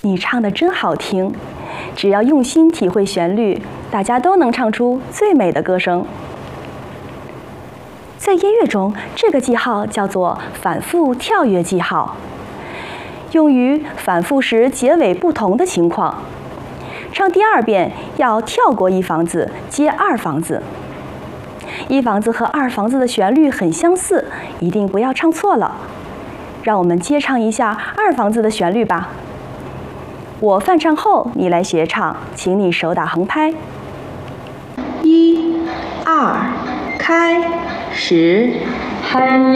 你唱得真好听。只要用心体会旋律，大家都能唱出最美的歌声。在音乐中，这个记号叫做反复跳跃记号，用于反复时结尾不同的情况。唱第二遍要跳过一房子，接二房子。一房子和二房子的旋律很相似，一定不要唱错了。让我们接唱一下二房子的旋律吧。我泛唱后，你来学唱，请你手打横拍。 1、2，开始。 嘿